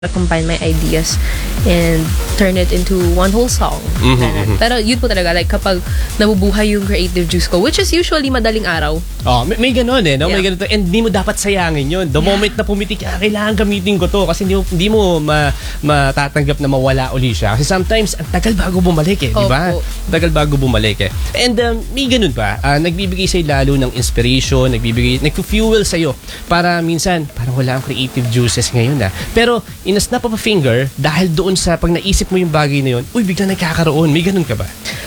combine my ideas and turn it into one whole song. Pero yun po talaga, like kapag nabubuhay yung creative juice ko, which is usually madaling araw. Oh, may ganun no? Yeah. May ganun to. And hindi mo dapat sayangin yun. The moment na pumitik, kailangan gamitin ko to kasi hindi mo matatanggap na mawala uli siya. Kasi sometimes, ang tagal bago bumalik di ba? Tagal bago bumalik And may ganun pa, nagbibigay sa'yo lalo ng inspiration, nag-fuel sa'yo para minsan, parang wala ang creative juices ngayon Pero, in a snap of a finger, dahil doon sa pag naisip mo yung bagay na yun, biglang nagkakaroon. May ganun ka ba?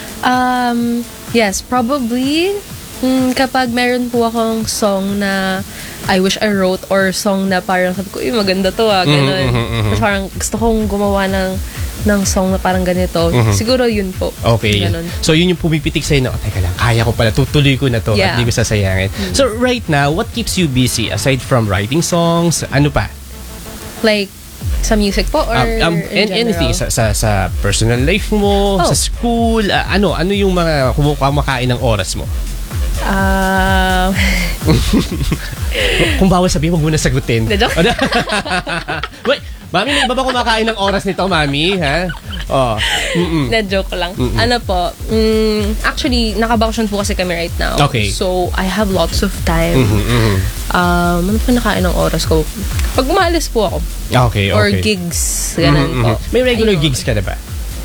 Yes, probably. Kapag meron po akong song na I wish I wrote or song na parang sabi ko, maganda to ganun. Parang gusto kong gumawa ng song na parang ganito. Siguro yun po. Okay. Ganun. So yun yung pumipitik sa'yo na, teka lang, kaya ko pala, tutuloy ko na to at di ko sasayangin. So right now, what keeps you busy aside from writing songs? Ano pa? Like, sa music po or in anything sa personal life mo, sa school, ano yung mga kumakain ng oras mo? Kung bawal sabihin, wag mo na sagutin. Wait, Mami, may iba ba kumakain ng oras nito, Mami? Ha? Na-joke lang. Ano po, actually, naka-vacation po kasi kami right now. Okay. So, I have lots of time. Ano po nakain ng oras ko? Pag umalis po ako. Okay. Or gigs. Ganun po. May regular gigs ka na ba?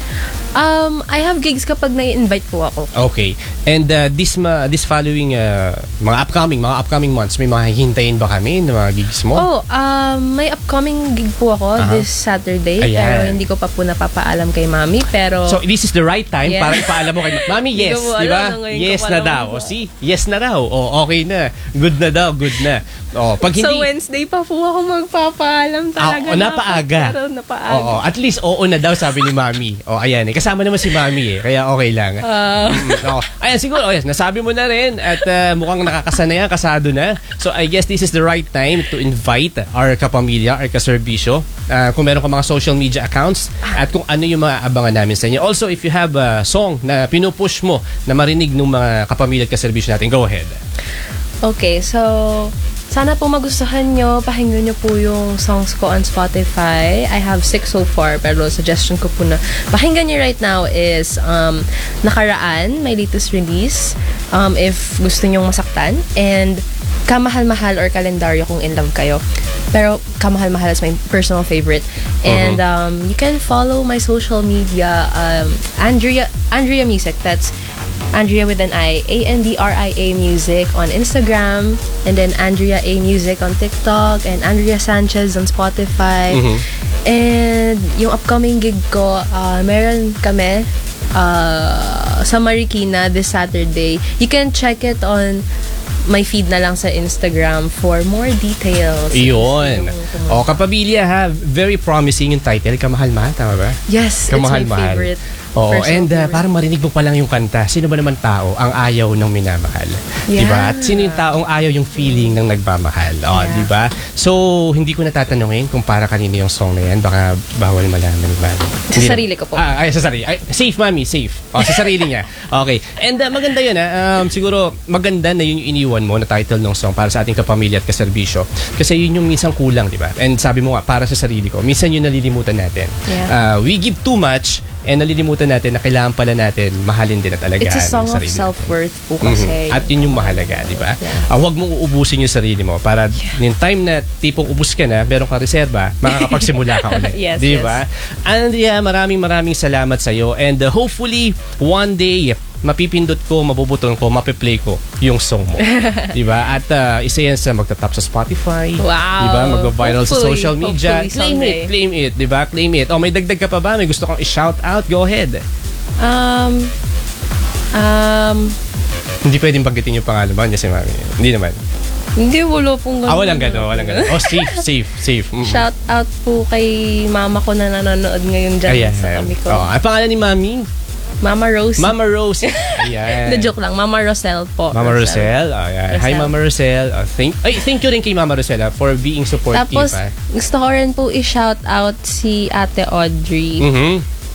I have gigs kapag na-invite po ako. Okay. And this following mga upcoming months, may mga hintayin ba kami ng mga gigs mo? May upcoming gig po ako this Saturday. Ayan. Pero hindi ko pa po napapaalam kay Mami. Pero so this is the right time para ipaalam mo kay Mami, yes, di ba? Yes na daw. See? Yes na daw. Okay na. Good na daw. Good na. Pag hindi... So Wednesday pa po ako magpapaalam talaga. Napaaga. Pero napaaga. At least na daw sabi ni Mami. Ayan Kasama naman si Mami kaya okay lang. Ayan siguro, yes, nasabi mo na rin at mukhang nakakasanayan, kasado na. So I guess this is the right time to invite our kapamilya, our kaserbisyo. Kung meron ka mga social media accounts at kung ano yung mga abangan namin sa inyo. Also, if you have a song na pinupush mo na marinig ng mga kapamilya at kaserbisyo natin, go ahead. Okay, so sana po magustuhan nyo, pakinggan nyo po yung songs ko on Spotify. I have 6 so far, pero suggestion ko po na pakinggan nyo right now is Nakaraan, my latest release, if gusto nyong masaktan, and Kamahal-Mahal or Kalendaryo kung in love kayo. Pero Kamahal-Mahal is my personal favorite. And you can follow my social media, Andrea Music, that's Andrea with an I, Andria Music on Instagram, and then Andrea A Music on TikTok, and Andrea Sanchez on Spotify. And yung upcoming gig ko, meron kami sa Marikina this Saturday. You can check it on my feed na lang sa Instagram for more details. Iyon. Kapamilya very promising yung title, Kamahal-Mahal, tama ba? Yes, Kamahal-Mahal. it's my favorite. And parang marinig mo pa lang yung kanta, sino ba naman tao ang ayaw ng minamahal? Yeah. Diba? At sino yung taong ayaw yung feeling ng nagmamahal? Diba? So, hindi ko natatanungin kung para kanino yung song na yan. Baka bawal malaman ni Mami. Sa sarili ko po. Sa sarili. Safe, Mami. Safe. Sa sarili niya. Okay. And maganda yun siguro maganda na yun yung iniwan mo na title ng song para sa ating kapamilya at kaserbisyo. Kasi yun yung minsan kulang, diba? And sabi mo nga, para sa sarili ko, minsan yun nalilimutan natin. Yeah. We give too much and nalilimutan natin na kailangan pala natin mahalin din at alagaan. It's a song of self-worth po kasi. At yun yung mahalaga, di ba? Yeah. Huwag mong uubusin yung sarili mo para yung time na tipong ubus ka na, meron kang reserba, makakapagsimula ka ulit. Yes, di ba? Andrea, maraming salamat sa'yo and hopefully one day mapipindot ko, mabubuton ko, mapiplay ko yung song mo. Diba? At isa yan sa magtatap sa Spotify. Wow. Diba? Mag-viral sa social media. Claim someday. it. Diba? Claim it. May dagdag ka pa ba? May gusto kang i-shout out? Go ahead. Hindi pwedeng banggitin yung pangalan ba? Kasi Mami. Hindi naman. Hindi, wala pong gano'n. Walang gano'n. Safe. Shout out po kay mama ko na nanonood ngayon dyan sa kami ko. Ang pangalan ni Mami? Mama Rose. Ayan. Na-joke lang. Mama Rosel po. Mama Rosel. Hi, Mama Rosel. Thank you rin kay Mama Rosel for being supportive. Tapos, gusto ko rin po i-shout out si Ate Audrey.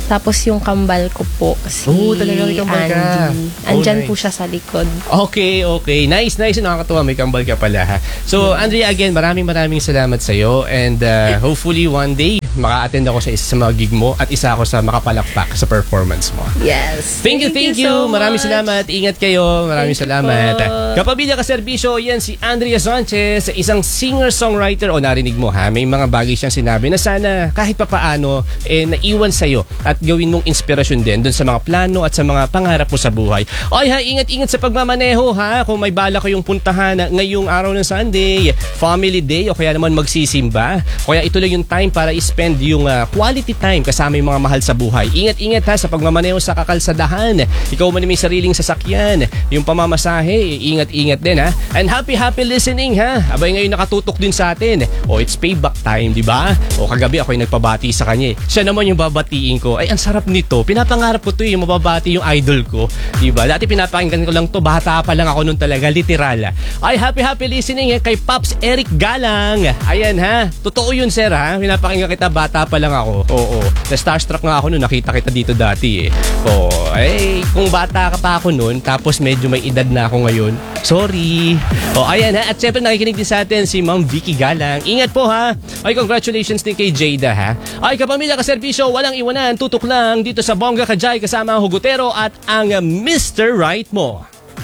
Tapos yung kambal ko po, si talaga may kambal ka. Andy. Andyan nice. po siya sa likod. Okay. Nice. Nakakatuwa. May kambal ka pala, ha? So, Andrea, again, maraming salamat sa'yo. And hopefully, one day, maka-attend ako sa isa sa mga gig mo at isa ako sa makapalakpak sa performance mo. Yes. Thank you. So Maraming much. salamat. Ingat kayo. Maraming Thank you salamat. po. Kapamilya ka serbisyo, yan si Andrea Sanchez, isang singer-songwriter. O narinig mo, ha? May mga bagay siyang sinabi na sana kahit papaano naiwan sa'yo at gawin mong inspirasyon din dun sa mga plano at sa mga pangarap mo sa buhay. Oy, ha, ingat sa pagmamaneho, ha? Kung may bala kayong puntahan ngayong araw ng Sunday, family day o kaya naman magsisimba, kaya ito lang yung time para spend yung quality time kasama yung mga mahal sa buhay. Ingat ha sa pagmamaneho sa kakalsadahan. Ikaw man may sariling sasakyan, yung pamamasahe, ingat din, ha. And happy listening, ha. Abay ngayon nakatutok din sa atin. O it's payback time, di ba? O kagabi ako yung nagpabati sa kanya. Siya naman yung babatiin ko. Ay, ang sarap nito. Pinapangarap ko to yung mababati yung idol ko. Di ba? Dati pinapakinggan ko lang to. Bata pa lang ako nun talaga. Literal. Ay, happy listening kay Pops Eric Galang. Ayan, ha. Totoo yun, sir, ha. Pinapakinggan kita. Bata pa lang ako. Oo. Na-starstruck nga ako nun. Nakita kita dito dati, Oo. Ay, kung bata ka pa ako nun, tapos medyo may edad na ako ngayon, sorry. Ayan, ha. At syempre nakikinig din sa atin si Ma'am Vicky Galang. Ingat po, ha. Ay, congratulations din kay Jada, ha. Ay, kapamilya ka serbisyo, walang iwanan. Tutok lang dito sa Bongga Kajay kasama ang Hugutero at ang Mr. Right mo.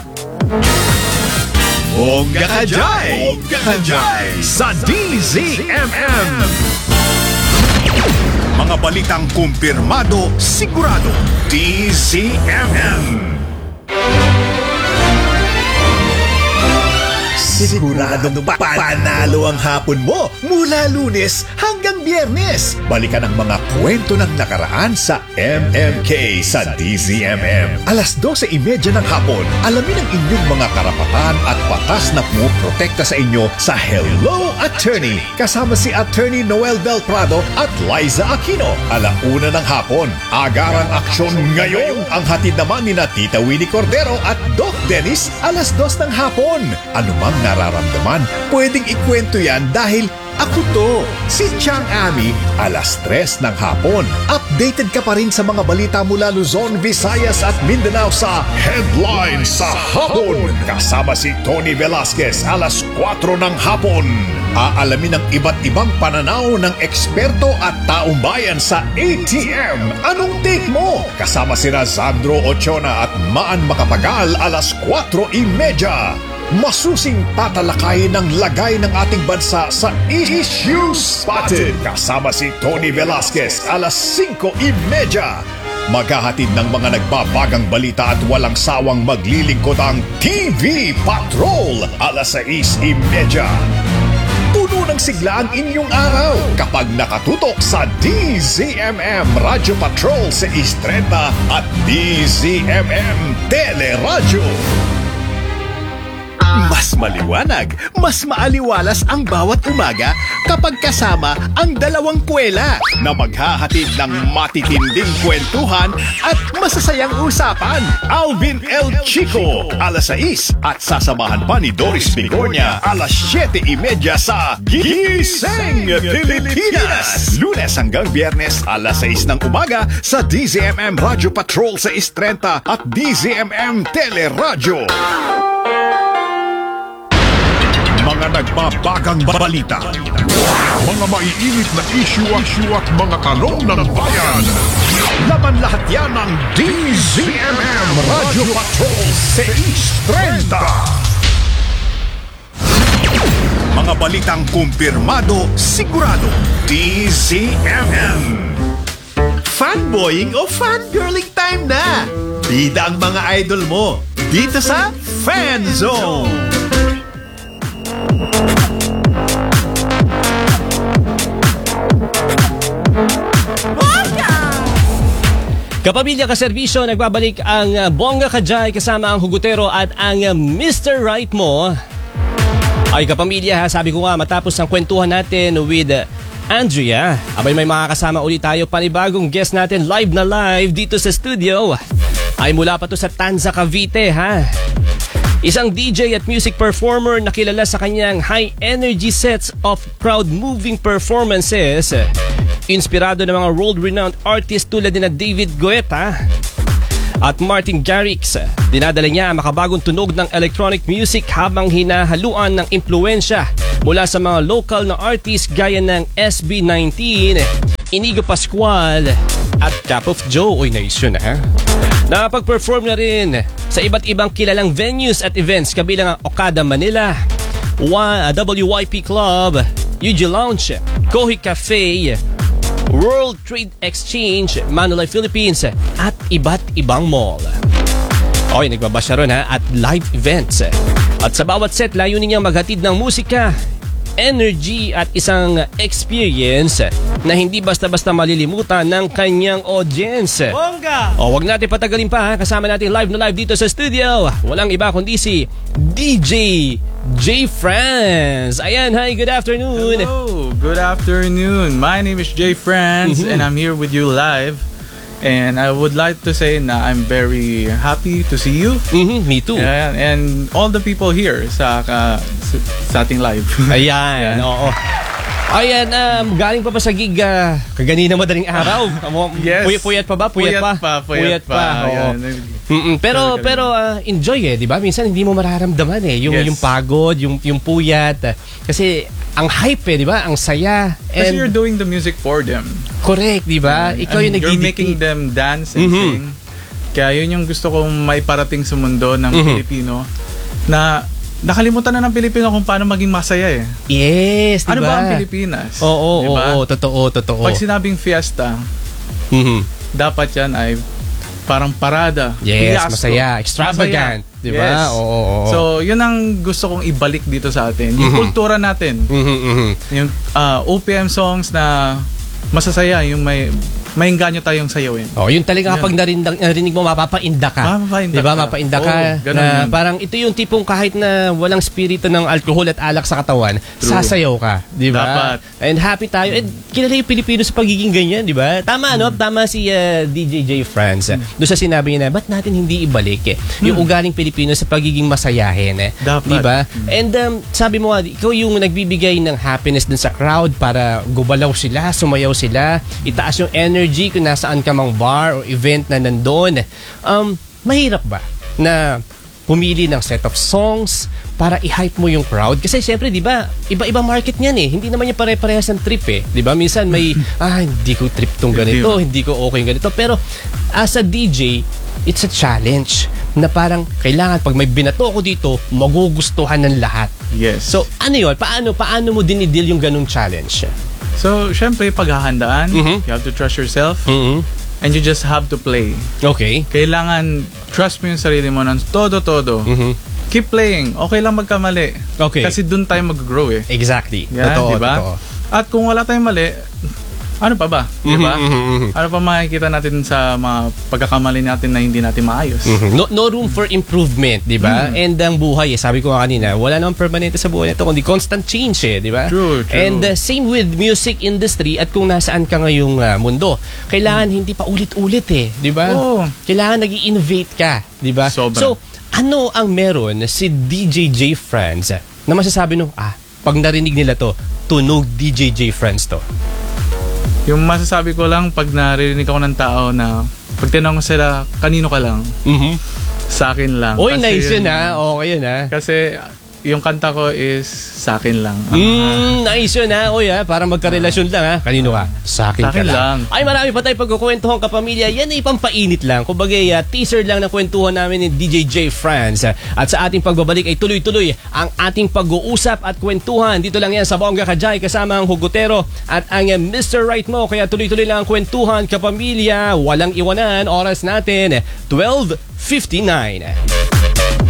Bongga Kajay sa DZMM. Mga balitang kumpirmado, sigurado. DZMM. Siguradong panalo ang hapon mo mula Lunes hanggang Biyernes. Balikan ang mga kwento ng nakaraan sa MMK sa DZMM. Alas 12:30 ng hapon, alamin ang inyong mga karapatan at batas na pumoprotekta sa inyo sa Hello Attorney. Kasama si Attorney Noel Del Prado at Liza Aquino. 1:00 ng hapon, agarang aksyon ngayon. Ang hatid naman ni na Tita Winnie Cordero at Doc Dennis, 2:00 ng hapon. Anumang nararamdaman, pwedeng ikwento yan dahil ako to, si Chang Ami, 3:00 ng hapon. Updated ka pa rin sa mga balita mula Luzon, Visayas at Mindanao sa Headline sa Hapon. Kasama si Tony Velasquez, 4:00 ng hapon. Aalamin ang iba't ibang pananaw ng eksperto at taong bayan sa ATM. Anong take mo? Kasama sina Sandro Ochona at Maan Makapagal, 4:30. Masusing tatalakayin ng lagay ng ating bansa sa Issue Spotted. Kasama si Tony Velasquez, 5:30. Maghahatid ng mga nagbabagang balita at walang sawang maglilingkod ang TV Patrol, 6:30. Puno ng sigla ang inyong araw kapag nakatutok sa DZMM Radio Patrol sa 6:30 at DZMM Teleradyo. Mas maliwanag, mas maaliwalas ang bawat umaga kapag kasama ang dalawang kwela na maghahatid ng matitinding kwentuhan at masasayang usapan. Alvin L. Chico, 6:00 at sasamahan pa ni Doris Bigornia, 7:30 sa Gising Pilipinas. Lunes hanggang Biyernes, 6:00 ng umaga sa DZMM Radio Patrol sa 6:30 at DZMM Teleradyo. Mga nagbabagang balita, mga maiinit na issue at mga tanong ng bayan. Laman lahat yan ng DZMM Radio Patrol 6:30. Mga balitang kumpirmado, sigurado. DZMM. Fanboying o fangirling time na. Bida ang mga idol mo dito sa Fan Zone. Kapamilya ka serbisyo, nagbabalik ang Bongga Kajay kasama ang Hugutero at ang Mr. Right mo. Ay kapamilya, sabi ko nga matapos ang kwentuhan natin with Andrea, abay may makakasama ulit tayo, panibagong guest natin live na live dito sa studio. Ay mula pa to sa Tanza, Cavite, ha. Isang DJ at music performer na kilala sa kanyang high energy sets of crowd-moving performances. Inspirado ng mga world-renowned artists tulad ni David Guetta at Martin Garrix. Dinadala niya ang makabagong tunog ng electronic music habang hinahaluan ng impluensya mula sa mga local na artists gaya ng SB19, Inigo Pascual at Cup of Joe. Uy, nice yun ha. Nakapag-perform na rin sa iba't ibang kilalang venues at events kabilang ang Okada Manila, WYP Club, UG Lounge, Kohi Cafe, World Trade Exchange, Manila, Philippines at iba't ibang mall. Okay, nagbaba siya ron ha, at live events. At sa bawat set, layunin niyang maghatid ng musika, energy at isang experience na hindi basta-basta malilimutan ng kanyang audience. Bongga! O, wag natin patagalin pa ha. Kasama natin live na live dito sa studio. Walang iba kundi si DJ J. Franz. Ayan, hi, good afternoon. Hello, good afternoon. My name is J. Franz and I'm here with you live. And I would like to say na I'm very happy to see you. Me too. And all the people here sa ating live. Ayan, oo. Ayan, galing pa sa gig kaganina madaling araw. Yes. Puyat pa ba? Puyat pa. Oo. Pero enjoy di ba? Minsan hindi mo mararamdaman yung pagod, yung puyat. Kasi ang hype di ba? Ang saya. Kasi you're doing the music for them. Correct, di ba? Ikaw yung you're making them dance and sing. Kaya yun yung gusto kong maiparating sa mundo ng Pilipino na nakalimutan na ng Pilipino kung paano maging masaya Yes, di ba? Ano ba ang Pilipinas? Oo, totoo. Pag sinabing fiesta, dapat yan ay parang parada. Yes, fiasco, masaya, extravagant, di ba? Yes. Oo. So, yun ang gusto kong ibalik dito sa atin. Yung kultura natin. Yung OPM songs na masasaya, yung may engganyo tayong sayawin. Oh, yun talaga kapag narinig mo, mapapainda ka. Mapapainda diba? ka. Mapapainda ka. Ganun Na yun. parang ito yung tipong kahit na walang spirito ng alcohol at alak sa katawan, sasayaw ka. Diba? Dapat. And happy tayo. And kilala yung Pilipino sa pagiging ganyan, diba? Tama, no? Tama si DJ J. Franz. Doon sa sinabi niya na, ba't natin hindi ibalik yung ugaling Pilipino sa pagiging masayahin? Dapat. Diba? And sabi mo, ikaw yung nagbibigay ng happiness dun sa crowd para gumalaw sila, sumayaw sila, itaas yung energy kung nasaan ka mang bar o event na nandun. Mahirap ba na pumili ng set of songs para i-hype mo yung crowd? Kasi syempre, di ba, iba-ibang market niyan Hindi naman yung pare-parehas ng trip Di ba? Minsan may, hindi ko trip tong ganito, hindi ko okay yung ganito. Pero as a DJ, it's a challenge na parang kailangan pag may binato ko dito, magugustuhan ng lahat. Yes. So, ano yun? Paano mo dinidil yung ganung challenge? So, syempre, paghahandaan, you have to trust yourself, and you just have to play. Okay. Kailangan trust mo yung sarili mo ng todo-todo. Keep playing. Okay lang magkamali. Okay. Kasi dun tayo mag-grow Exactly. Yeah, Totoo, diba? totoo. At kung wala tayong mali, ano pa ba? Diba? Ano pa makikita natin sa mga pagkakamali natin na hindi natin maayos? No room for improvement, di ba? And ang buhay, sabi ko nga kanina, wala namang permanente sa buhay nito, kundi constant change, di ba? True. And same with music industry at kung nasaan ka ngayong mundo, kailangan hindi pa ulit-ulit, di ba? Oo. Kailangan nag-i-innovate ka, di ba? Sobra. So, ano ang meron si DJ J. Franz na masasabi nung, pag narinig nila to, tunog DJ J. Franz to? Yung masasabi ko lang, pag naririnig ako ng tao na, pag tinanong ko sila, kanino ka lang? Sa akin lang. Uy, Kasi nice yun Okay yun Kasi yung kanta ko is sa akin lang. Nice yun Uy para magkarelasyon lang Kanino ka? Sa akin ka lang. Ay, marami pa tayo pagkukwentuhan kapamilya. Yan ay pampainit lang. Kumbaga, teaser lang ng kwentuhan namin ni DJ J. Franz. At sa ating pagbabalik ay tuloy-tuloy ang ating pag-uusap at kwentuhan. Dito lang yan sa Bongga Kajay kasama ang Hugotero at ang Mr. Right mo. Kaya tuloy-tuloy lang ang kwentuhan kapamilya. Walang iwanan. Oras natin 12:59.